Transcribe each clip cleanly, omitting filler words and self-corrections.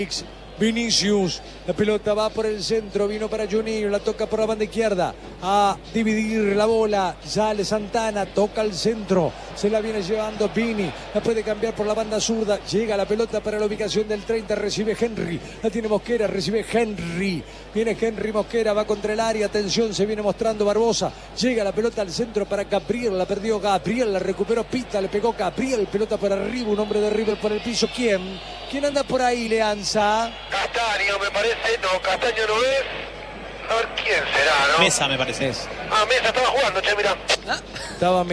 Vinicius, la pelota va por el centro, vino para Juninho, la toca por la banda izquierda, a dividir la bola, sale Santana, toca al centro, se la viene llevando Vini, la puede cambiar por la banda zurda, llega la pelota para la ubicación del 30, recibe Henry, la tiene Mosquera, recibe Henry, viene Henry Mosquera, va contra el área, atención, se viene mostrando Barbosa, llega la pelota al centro para Gabriel, la perdió Gabriel, la recuperó Pita, le pegó Gabriel, pelota por arriba, un hombre de River por el piso, ¿Quién anda por ahí, Leanza? Castaño, me parece. No, Castaño no es. A ver quién será, ¿no? Mesa, me parece. Mesa estaba jugando, che, mirá. Estaba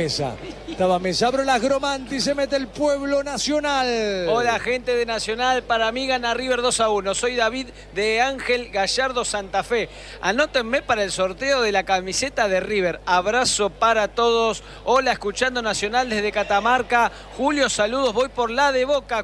Mesa. Abro las Gromanti, se mete el Pueblo Nacional. Hola, gente de Nacional. Para mí gana River 2-1. Soy David de Ángel Gallardo, Santa Fe. Anótenme para el sorteo de la camiseta de River. Abrazo para todos. Hola, escuchando Nacional desde Catamarca. Julio, saludos. Voy por la de Boca,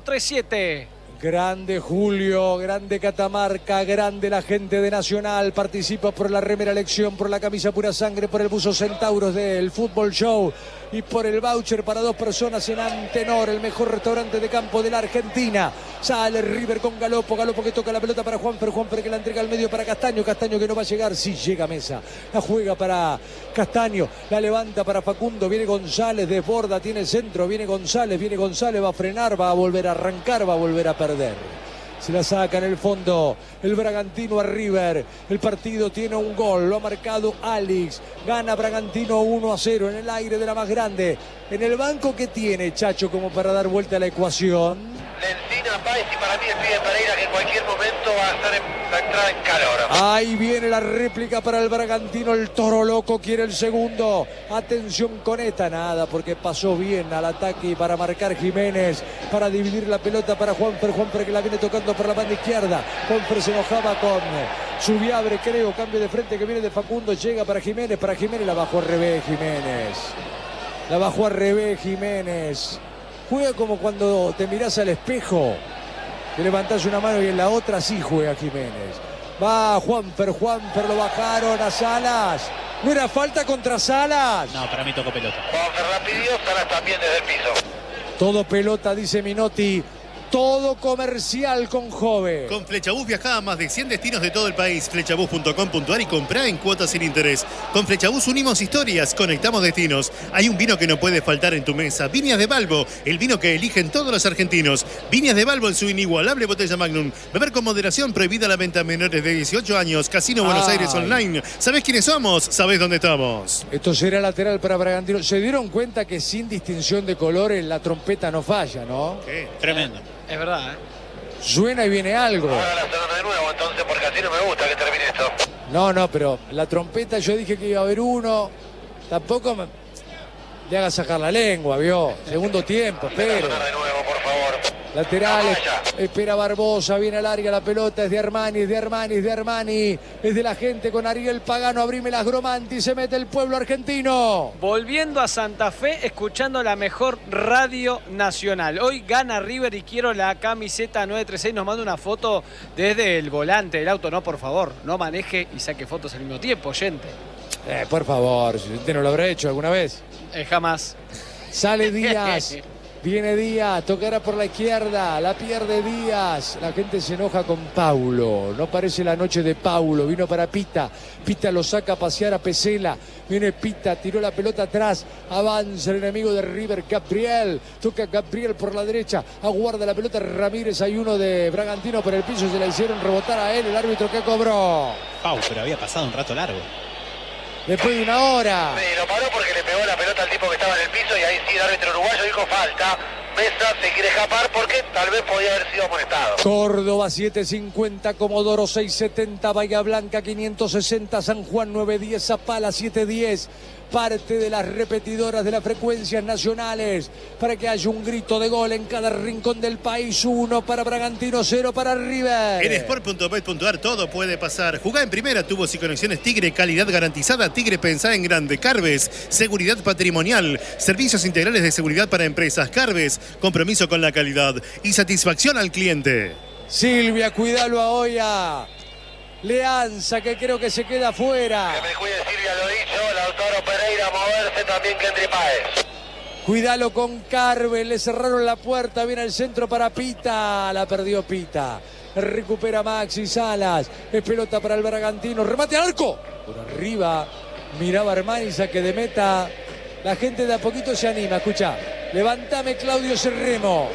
437. Grande Julio, grande Catamarca, grande la gente de Nacional. Participa por la remera elección, por la camisa pura sangre, por el buzo Centauros del Fútbol Show y por el voucher para 2 personas en Antenor, el mejor restaurante de campo de la Argentina. Sale River con Galopo que toca la pelota para Juanfer que la entrega al medio para Castaño que no va a llegar, sí llega Mesa, la juega para Castaño, la levanta para Facundo, viene González, desborda, tiene el centro, viene González, va a frenar, va a volver a arrancar, va a volver a perder. Se la saca en el fondo el Bragantino a River. El partido tiene un gol, lo ha marcado Alex. Gana Bragantino 1-0 en el aire de la más grande. En el banco que tiene Chacho como para dar vuelta a la ecuación. Lencina, Páez y para mí el pibe Pereira que en cualquier momento va a estar va a entrar en calor. Ahí viene la réplica para el Bragantino. El Toro Loco quiere el segundo. Atención con esta, nada, porque pasó bien al ataque y para marcar Jiménez, para dividir la pelota para Juanfer que la viene tocando por la banda izquierda. Juanfer se enojaba con Subiabre, creo, cambio de frente que viene de Facundo, llega para Jiménez, la bajó al revés Jiménez. Juega como cuando te mirás al espejo, te levantás una mano y en la otra sí juega Jiménez. Va Juanfer, lo bajaron a Salas. ¿No era falta contra Salas? No, para mí tocó pelota. Juanfer la pidió, Salas también desde el piso. Todo pelota, dice Minotti. Todo comercial con Jove. Con Flechabús viajá a más de 100 destinos de todo el país. Flechabús.com.ar y comprá en cuotas sin interés. Con Flechabús unimos historias, conectamos destinos. Hay un vino que no puede faltar en tu mesa. Viñas de Balbo, el vino que eligen todos los argentinos. Viñas de Balbo en su inigualable botella Magnum. Beber con moderación, prohibida la venta a menores de 18 años. Casino Buenos Aires Online. ¿Sabés quiénes somos? ¿Sabés dónde estamos? Esto será lateral para Bragantino. Se dieron cuenta que sin distinción de colores la trompeta no falla, ¿no? ¿Qué? Tremendo. Es verdad, ¿eh? Suena y viene algo. Ahora la sonora de nuevo, entonces, porque así no me gusta que termine esto. No, pero la trompeta yo dije que iba a haber uno. Tampoco le haga sacar la lengua, ¿vio? Segundo tiempo, pero. Sonar de nuevo, por favor. Laterales, espera Barbosa, viene al área, la pelota es de Armani, es de la gente con Ariel Pagano, abrime las Gromanti, se mete el pueblo argentino. Volviendo a Santa Fe, escuchando la mejor radio nacional. Hoy gana River y quiero la camiseta 936. Nos manda una foto desde el volante del auto. No, por favor, no maneje y saque fotos al mismo tiempo, oyente. Por favor, si usted no lo habrá hecho alguna vez. Jamás. Sale Díaz. Viene Díaz, tocará por la izquierda, la pierde Díaz. La gente se enoja con Paulo. No parece la noche de Paulo. Vino para Pita. Pita lo saca a pasear a Pesela. Viene Pita, tiró la pelota atrás. Avanza el enemigo de River, Gabriel. Toca Gabriel por la derecha. Aguarda la pelota Ramírez. Hay uno de Bragantino por el piso. Se la hicieron rebotar a él. El árbitro que cobró. Pau, pero había pasado un rato largo. Después de una hora. Sí, lo paró porque le pegó la pelota al tipo que estaba en el piso y ahí sí el árbitro uruguayo dijo falta. Mesa se quiere escapar porque tal vez podía haber sido amonestado. Córdoba 750, Comodoro 670, Bahía Blanca 560, San Juan 910, Zapala 710. Parte de las repetidoras de las frecuencias nacionales para que haya un grito de gol en cada rincón del país. 1 para Bragantino, 0 para River. En sport.bet.ar todo puede pasar. Jugá en primera, tubos y conexiones Tigre, calidad garantizada. Tigre, pensá en grande. Carves, seguridad patrimonial, servicios integrales de seguridad para empresas. Carves, compromiso con la calidad y satisfacción al cliente. Silvia, cuidalo a Oya. Leanza, que creo que se queda fuera. Que me cuide Silvia, lo dicho. Lautaro Pereira, moverse también Kendry Páez. Cuidalo con Carvel, le cerraron la puerta, viene el centro para Pita, la perdió Pita. Recupera Maxi Salas, es pelota para el Bragantino, remate al arco. Por arriba, miraba Armani, saque de meta. La gente de a poquito se anima, escucha. Levántame Claudio Cerremo.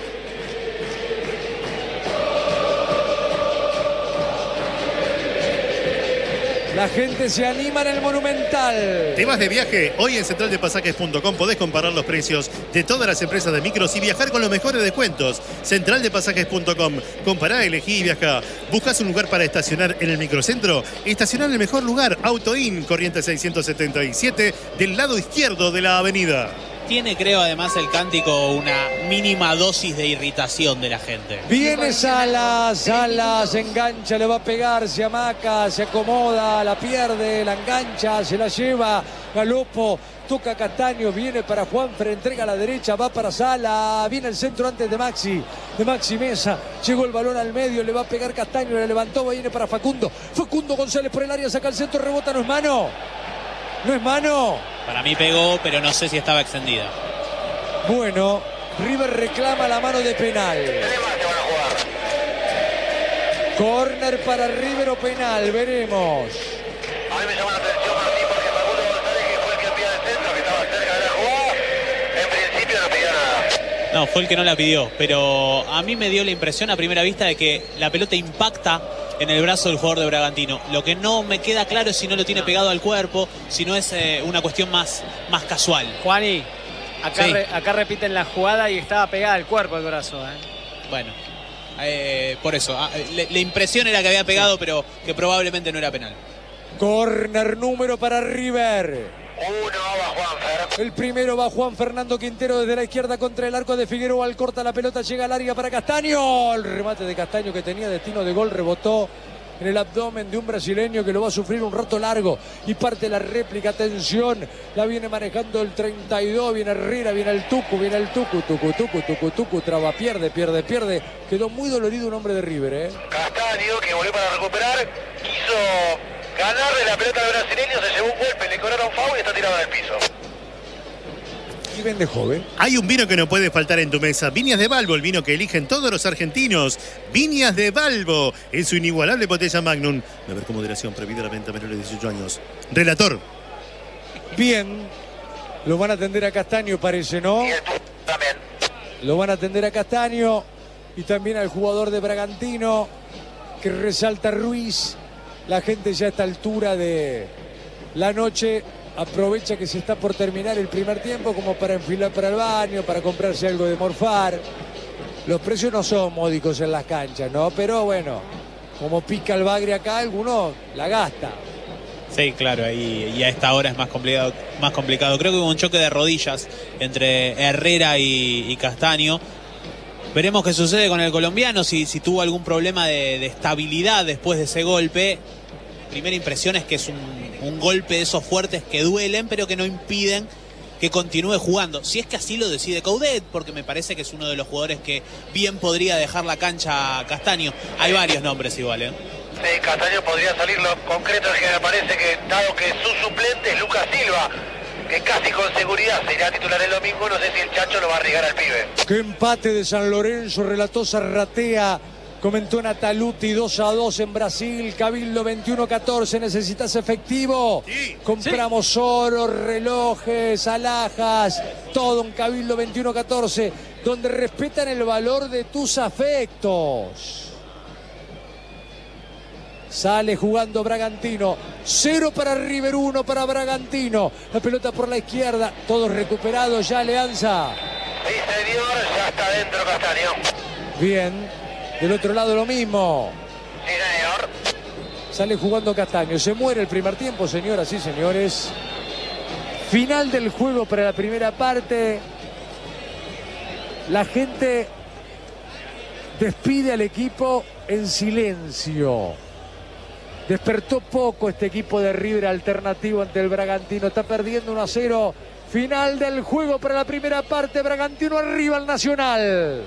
La gente se anima en el Monumental. ¿Te vas de viaje? Hoy en centraldepasajes.com podés comparar los precios de todas las empresas de micros y viajar con los mejores descuentos. Centraldepasajes.com. Compará, elegí y viajá. ¿Buscas un lugar para estacionar en el microcentro? Estacioná en el mejor lugar. AutoIn, Corrientes 677, del lado izquierdo de la avenida. Tiene, creo, además el cántico una mínima dosis de irritación de la gente. Viene Salas, Salas engancha, le va a pegar, se amaca, se acomoda, la pierde, la engancha, se la lleva, Galopo, toca Castaño, viene para Juanfer, entrega a la derecha, va para Sala, viene el centro antes de Maxi Mesa, llegó el balón al medio, le va a pegar Castaño, le levantó, viene para Facundo González por el área, saca el centro, rebota, no es mano. No es mano. Para mí pegó, pero no sé si estaba extendida. Bueno, River reclama la mano de penal. Córner para River o penal, veremos. A mí me llama la atención Martín porque Facundo González, que fue el que envía el centro, que estaba cerca de la jugada, en principio no pidió nada. No, fue el que no la pidió, pero a mí me dio la impresión a primera vista de que la pelota impacta en el brazo del jugador de Bragantino. Lo que no me queda claro es si no lo tiene pegado al cuerpo, si no es una cuestión más casual. Juani, acá, Sí. acá repiten la jugada y estaba pegada al cuerpo el brazo. Bueno, por eso. La impresión era que había pegado, pero que probablemente no era penal. Córner número para River. Uno va Juanfer. El primero va Juan Fernando Quintero desde la izquierda contra el arco de Figueroa. Al corta la pelota, llega al área para Castaño. El remate de Castaño que tenía destino de gol rebotó en el abdomen de un brasileño que lo va a sufrir un rato largo. Y parte la réplica, atención, la viene manejando el 32, viene Herrera, viene el Tucu, Tucu, traba, pierde. Quedó muy dolorido un hombre de River, Castaño, que volvió para recuperar, quiso ganarle la pelota al brasileño, se llevó un golpe, le cobraron foul y está tirado en el piso. Y vende joven. Hay un vino que no puede faltar en tu mesa. Viñas de Balbo, el vino que eligen todos los argentinos. Viñas de Balbo, en su inigualable botella Magnum. Beber con moderación, prohibida la venta a menores de 18 años. Relator. Bien, lo van a atender a Castaño, parece, ¿no? Y el Tucu también. Lo van a atender a Castaño y también al jugador de Bragantino, que resalta Ruiz. La gente ya a esta altura de la noche aprovecha que se está por terminar el primer tiempo como para enfilar para el baño, para comprarse algo de morfar. Los precios no son módicos en las canchas, ¿no? Pero bueno, como pica el bagre acá, alguno la gasta. Sí, claro, y a esta hora es más complicado. Creo que hubo un choque de rodillas entre Herrera y Castaño. Veremos qué sucede con el colombiano, si tuvo algún problema de estabilidad después de ese golpe. Primera impresión es que es un golpe de esos fuertes que duelen, pero que no impiden que continúe jugando. Si es que así lo decide Coudet, porque me parece que es uno de los jugadores que bien podría dejar la cancha a Castaño. Hay varios nombres igual, ¿eh? Sí, Castaño podría salir. Lo concreto es que me parece que, dado que su suplente es Lucas Silva, que casi con seguridad será titular el domingo, no sé si el Chacho lo va a arriesgar al pibe. Qué empate de San Lorenzo, relató Zarratea. Comentó Nataluti, 2-2 en Brasil, Cabildo 21-14, necesitas efectivo. Sí, compramos oro, relojes, alhajas, todo en Cabildo 21-14, donde respetan el valor de tus afectos. Sale jugando Bragantino, 0 para River, 1 para Bragantino. La pelota por la izquierda, todos recuperados, ya Alianza. Sí, señor, ya está dentro Castaño. Bien. Del otro lado lo mismo. Sí, señor. Sale jugando Castaño. Se muere el primer tiempo, señoras y señores. Final del juego para la primera parte. La gente despide al equipo en silencio. Despertó poco este equipo de River alternativo ante el Bragantino. Está perdiendo 1-0. Final del juego para la primera parte. Bragantino arriba al Nacional.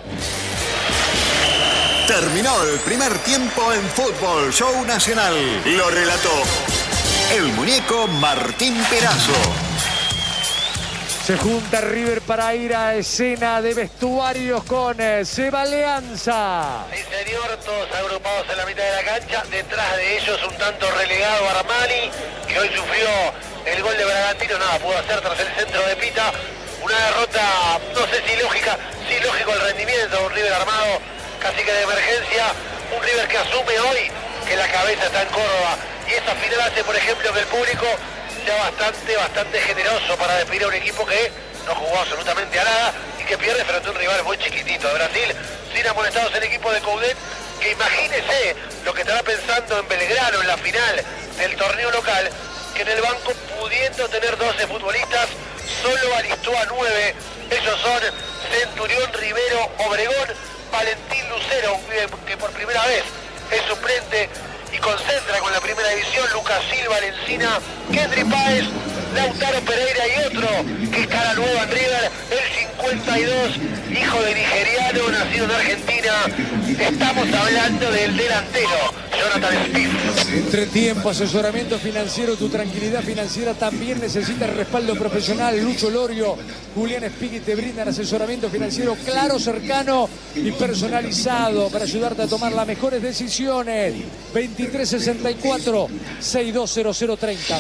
Terminó el primer tiempo en Fútbol Show Nacional. Lo relató el muñeco Martín Perazo. Se junta River para ir a escena de vestuarios con Seba Leanza. Sí, señor, todos agrupados en la mitad de la cancha. Detrás de ellos un tanto relegado Armani, que hoy sufrió el gol de Bragantino. Nada pudo hacer tras el centro de Pita. Una derrota, no sé si lógica, sí lógico el rendimiento. Un River armado, casi que de emergencia. Un River que asume hoy que la cabeza está en Córdoba. Y esa final hace, por ejemplo, que el público sea bastante generoso para despedir a un equipo que no jugó absolutamente a nada y que pierde frente a un rival muy chiquitito de Brasil, sin amonestados el equipo de Coudet, que imagínese lo que estará pensando en Belgrano en la final del torneo local, que en el banco, pudiendo tener 12 futbolistas, solo alistó a 9. Ellos son Centurión, Rivero, Obregón, Valentín Lucero, que por primera vez es suplente y concentra con la primera división, Lucas Silva, Lencina, Kendry Páez, Lautaro Pereira y otro que está a la nueva en River, el 52, hijo de nigeriano, nacido en Argentina. Estamos hablando del delantero Jonathan Smith. Entretiempo, asesoramiento financiero, tu tranquilidad financiera también necesita respaldo profesional. Lucho Lorio, Julián Spigui te brindan asesoramiento financiero claro, cercano y personalizado para ayudarte a tomar las mejores decisiones. 2364-620030,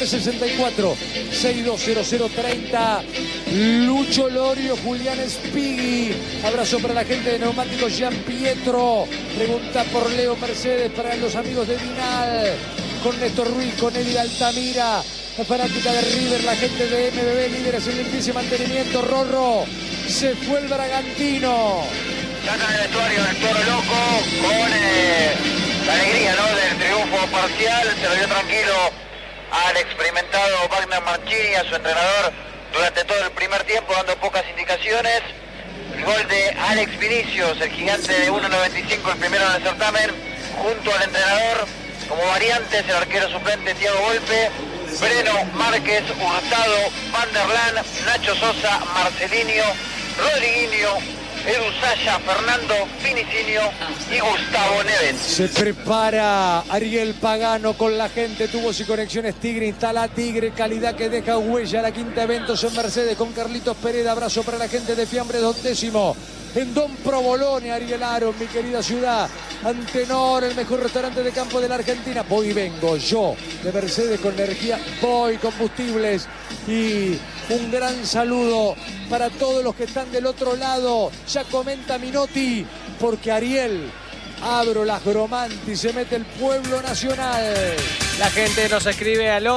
2364-620030. Lucho Lorio, Julián Spigui. Abrazo para la gente de Neumáticos Gian Pietro. Pregunta por Leo Mercedes para los amigos de Vinal. Con Néstor Ruiz, con Eli Altamira. La fanática de River, la gente de MBB, líderes en limpieza y mantenimiento. Rorro, se fue el Bragantino. Saca el vestuario el Toro Loco con la alegría, ¿no?, del triunfo parcial. Se lo dio tranquilo al experimentado Wagner Mancini, a su entrenador, durante todo el primer tiempo, dando pocas indicaciones. El gol de Alex Vinicius, el gigante de 1.95, el primero en el certamen, junto al entrenador, como variantes, el arquero suplente Thiago Volpe, Breno, Márquez, Hurtado, Van der Laan, Nacho Sosa, Marcelinho, Rodriguinho, Edu Saya, Fernando Finicinio y Gustavo Neves. Se prepara Ariel Pagano con la gente, tubos y conexiones Tigre, instala Tigre, calidad que deja huella. La quinta eventos en Mercedes con Carlitos Pereda. Abrazo para la gente de Fiambre 20. En Don Provolone, Ariel Aro, mi querida ciudad. Antenor, el mejor restaurante de campo de la Argentina. Voy y vengo, yo, de Mercedes con energía, voy combustibles. Y un gran saludo para todos los que están del otro lado. Ya comenta Minotti, porque Ariel, abro las Gromanti, se mete el pueblo nacional. La gente nos escribe al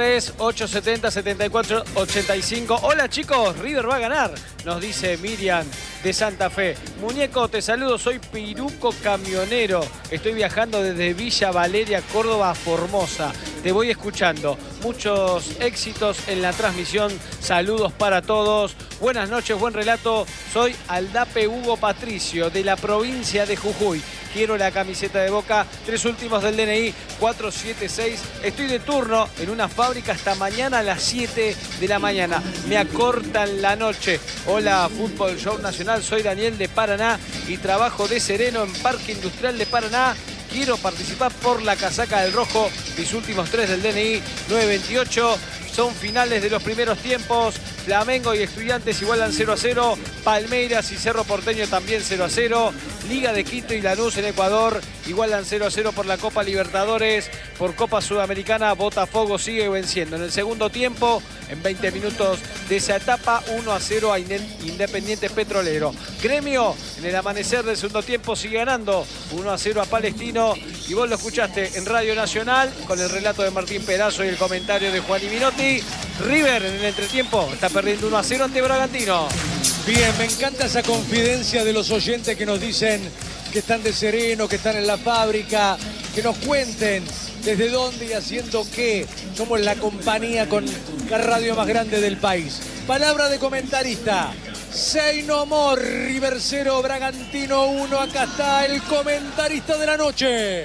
11-3-870-74-85. Hola chicos, River va a ganar, nos dice Miriam de Santa Fe. Muñeco, te saludo, soy Piruco Camionero. Estoy viajando desde Villa Valeria, Córdoba a Formosa. Te voy escuchando. Muchos éxitos en la transmisión. Saludos para todos. Buenas noches, buen relato. Soy Aldape Hugo Patricio, de la provincia de Jujuy. Quiero la camiseta de Boca, 3 últimos del DNI, 476. Estoy de turno en una fábrica hasta mañana a las 7 de la mañana. Me acortan la noche. Hola, Fútbol Show Nacional. Soy Daniel de Paraná y trabajo de sereno en Parque Industrial de Paraná. Quiero participar por la casaca del rojo. Mis últimos 3 del DNI, 928. Son finales de los primeros tiempos. Flamengo y Estudiantes igualan 0-0. Palmeiras y Cerro Porteño también 0-0. Liga de Quito y Lanús en Ecuador igualan 0-0 por la Copa Libertadores. Por Copa Sudamericana, Botafogo sigue venciendo. En el segundo tiempo, en 20 minutos de esa etapa, 1-0 a Independiente Petrolero. Gremio, en el amanecer del segundo tiempo, sigue ganando 1-0 a Palestino. Y vos lo escuchaste en Radio Nacional con el relato de Martín Perazo y el comentario de Juan y Minotti. River en el entretiempo está perdiendo 1-0 ante Bragantino. Bien, me encanta esa confidencia de los oyentes que nos dicen que están de sereno, que están en la fábrica, que nos cuenten desde dónde y haciendo qué. Somos la compañía con la radio más grande del país. Palabra de comentarista. Say no more, River 0, Bragantino 1. Acá está el comentarista de la noche.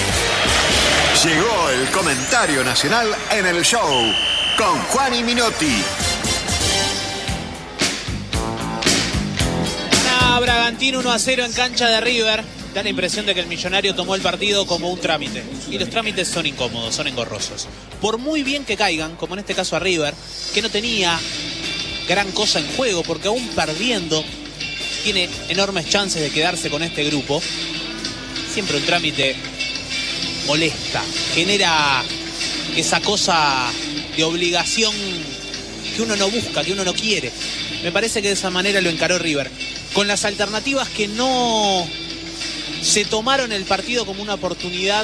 Llegó el comentario nacional en el show con Juan y Minotti. Gana Bragantino 1-0 en cancha de River. Da la impresión de que el millonario tomó el partido como un trámite. Y los trámites son incómodos, son engorrosos. Por muy bien que caigan, como en este caso a River, que no tenía gran cosa en juego, porque aún perdiendo tiene enormes chances de quedarse con este grupo. Siempre un trámite molesta, genera esa cosa de obligación que uno no busca, que uno no quiere. Me parece que de esa manera lo encaró River, con las alternativas que no se tomaron el partido como una oportunidad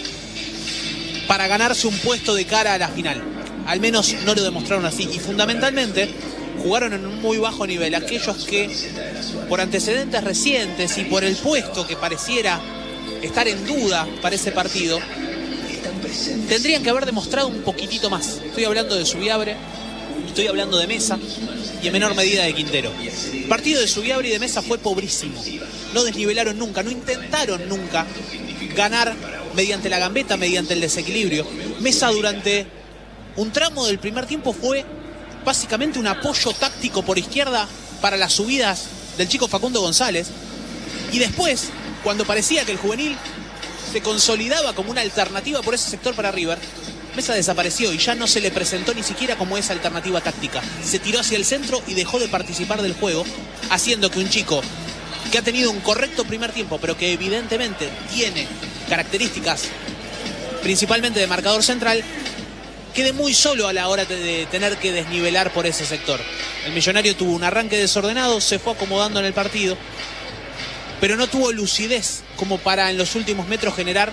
para ganarse un puesto de cara a la final. Al menos no lo demostraron así, y fundamentalmente jugaron en un muy bajo nivel. Aquellos que por antecedentes recientes y por el puesto que pareciera estar en duda para ese partido, tendrían que haber demostrado un poquitito más. Estoy hablando de Zubiabre, estoy hablando de Mesa y en menor medida de Quintero. El partido de Zubiabre y de Mesa fue pobrísimo. No desnivelaron nunca, no intentaron nunca ganar mediante la gambeta, mediante el desequilibrio. Mesa durante un tramo del primer tiempo fue básicamente un apoyo táctico por izquierda para las subidas del chico Facundo González. Y después, cuando parecía que el juvenil se consolidaba como una alternativa por ese sector para River, Mesa desapareció y ya no se le presentó ni siquiera como esa alternativa táctica. Se tiró hacia el centro y dejó de participar del juego, haciendo que un chico que ha tenido un correcto primer tiempo, pero que evidentemente tiene características principalmente de marcador central, quede muy solo a la hora de tener que desnivelar por ese sector. El Millonario tuvo un arranque desordenado, se fue acomodando en el partido, pero no tuvo lucidez como para en los últimos metros generar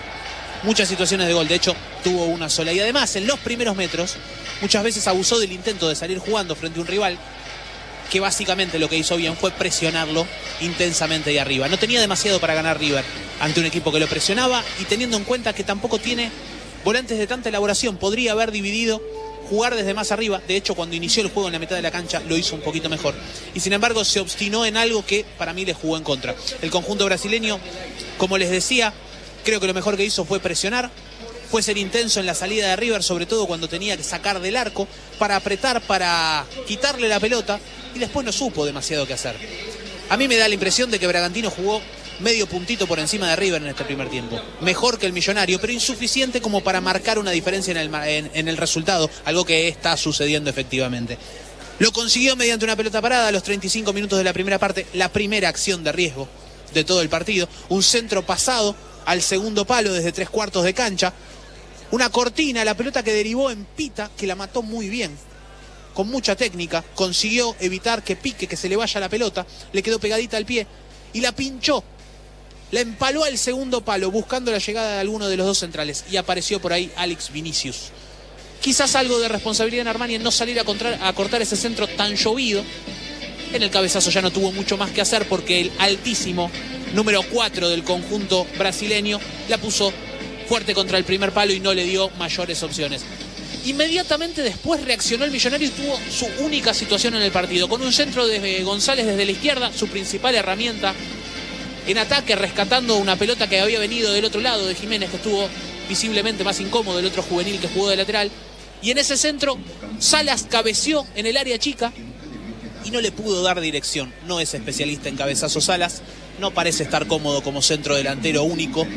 muchas situaciones de gol. De hecho, tuvo una sola. Y además, en los primeros metros, muchas veces abusó del intento de salir jugando frente a un rival que básicamente lo que hizo bien fue presionarlo intensamente de arriba. No tenía demasiado para ganar River ante un equipo que lo presionaba, y teniendo en cuenta que tampoco tiene volantes de tanta elaboración, podría haber dividido, jugar desde más arriba. De hecho, cuando inició el juego en la mitad de la cancha lo hizo un poquito mejor, y sin embargo se obstinó en algo que para mí le jugó en contra. El conjunto brasileño, como les decía, creo que lo mejor que hizo fue presionar, fue ser intenso en la salida de River, sobre todo cuando tenía que sacar del arco para apretar, para quitarle la pelota, y después no supo demasiado qué hacer. A mí me da la impresión de que Bragantino jugó medio puntito por encima de River en este primer tiempo. Mejor que el Millonario, pero insuficiente como para marcar una diferencia en el resultado, algo que está sucediendo efectivamente. Lo consiguió mediante una pelota parada a los 35 minutos de la primera parte, la primera acción de riesgo de todo el partido. Un centro pasado al segundo palo desde 3/4 de cancha. Una cortina, la pelota que derivó en Pita, que la mató muy bien, con mucha técnica, consiguió evitar que pique, que se le vaya la pelota, le quedó pegadita al pie y la pinchó. La empaló al segundo palo buscando la llegada de alguno de los dos centrales, y apareció por ahí Alex Vinicius. Quizás algo de responsabilidad en Armani en no salir a cortar ese centro tan llovido. En el cabezazo ya no tuvo mucho más que hacer, porque el altísimo número 4 del conjunto brasileño la puso fuerte contra el primer palo y no le dio mayores opciones. Inmediatamente después reaccionó el Millonario y tuvo su única situación en el partido, con un centro de González desde la izquierda, su principal herramienta en ataque, rescatando una pelota que había venido del otro lado de Jiménez, que estuvo visiblemente más incómodo, el otro juvenil que jugó de lateral. Y en ese centro Salas cabeció en el área chica y no le pudo dar dirección. No es especialista en cabezazos Salas, no parece estar cómodo como centro delantero único,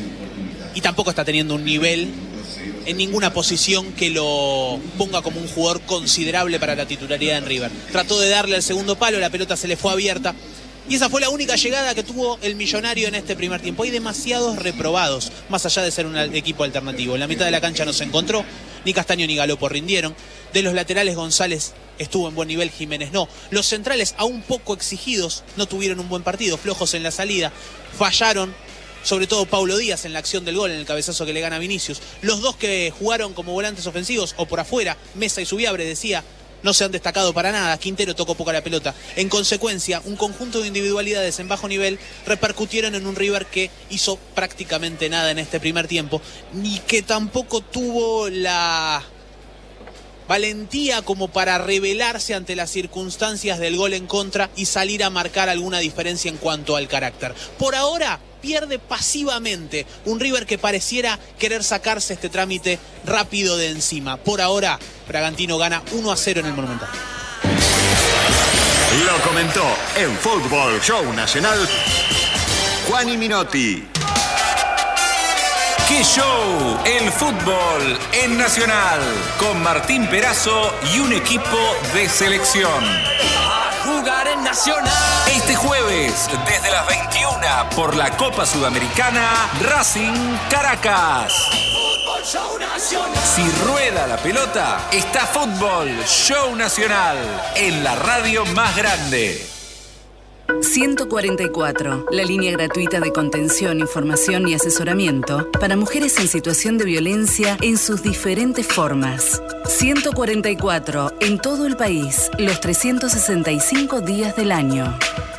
y tampoco está teniendo un nivel en ninguna posición que lo ponga como un jugador considerable para la titularidad en River. Trató de darle al segundo palo, la pelota se le fue abierta, y esa fue la única llegada que tuvo el Millonario en este primer tiempo. Hay demasiados reprobados, más allá de ser un equipo alternativo. En la mitad de la cancha no se encontró, ni Castaño ni Galopo rindieron. De los laterales, González estuvo en buen nivel, Jiménez no. Los centrales, aún poco exigidos, no tuvieron un buen partido, flojos en la salida, fallaron, sobre todo Paulo Díaz en la acción del gol, en el cabezazo que le gana a Vinicius. Los dos que jugaron como volantes ofensivos o por afuera, Mesa y Zubiabre, decía, no se han destacado para nada. Quintero tocó poca la pelota. En consecuencia, un conjunto de individualidades en bajo nivel repercutieron en un River que hizo prácticamente nada en este primer tiempo, ni que tampoco tuvo la valentía como para rebelarse ante las circunstancias del gol en contra y salir a marcar alguna diferencia en cuanto al carácter. Por ahora pierde pasivamente un River que pareciera querer sacarse este trámite rápido de encima. Por ahora, Bragantino gana 1-0 en el Monumental. Lo comentó en Fútbol Show Nacional Juani Minotti. ¡Qué show! El fútbol en Nacional, con Martín Perazo y un equipo de selección. Jugar en Nacional. Este jueves, desde las 21, por la Copa Sudamericana, Racing Caracas. Fútbol Show Nacional. Si rueda la pelota, está Fútbol Show Nacional, en la radio más grande. 144, la línea gratuita de contención, información y asesoramiento para mujeres en situación de violencia en sus diferentes formas. 144, en todo el país, los 365 días del año.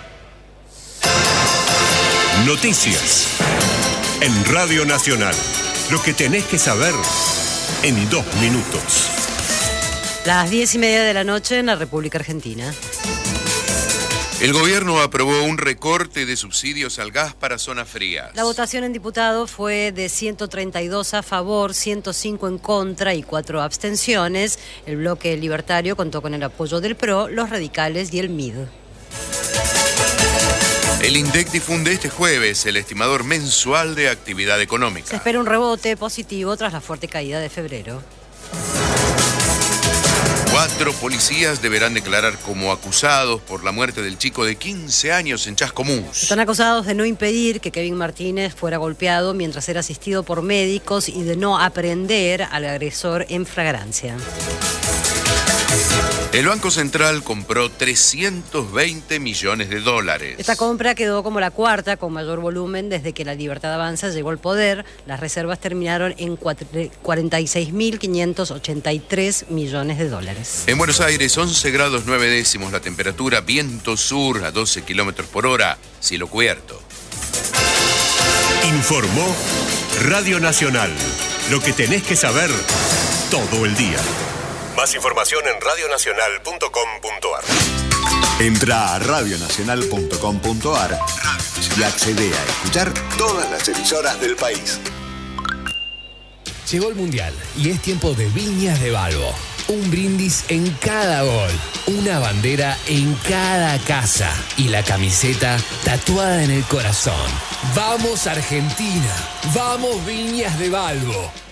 Noticias en Radio Nacional. Lo que tenés que saber en 2 minutos. Las 10:30 de la noche en la República Argentina. El gobierno aprobó un recorte de subsidios al gas para zonas frías. La votación en diputados fue de 132 a favor, 105 en contra y 4 abstenciones. El bloque libertario contó con el apoyo del PRO, los radicales y el MID. El INDEC difunde este jueves el estimador mensual de actividad económica. Se espera un rebote positivo tras la fuerte caída de febrero. 4 policías deberán declarar como acusados por la muerte del chico de 15 años en Chascomús. Están acusados de no impedir que Kevin Martínez fuera golpeado mientras era asistido por médicos y de no aprehender al agresor en flagrancia. El Banco Central compró $320 millones. Esta compra quedó como la cuarta con mayor volumen desde que la Libertad Avanza llegó al poder. Las reservas terminaron en $46.583 millones. En Buenos Aires, 11 grados 9 décimos la temperatura, viento sur a 12 kilómetros por hora, cielo cubierto. Informó Radio Nacional. Lo que tenés que saber todo el día. Más información en radionacional.com.ar. Entra a radionacional.com.ar y accede a escuchar todas las emisoras del país. Llegó el Mundial y es tiempo de Viñas de Balbo. Un brindis en cada gol, una bandera en cada casa y la camiseta tatuada en el corazón. ¡Vamos Argentina! ¡Vamos Viñas de Balbo!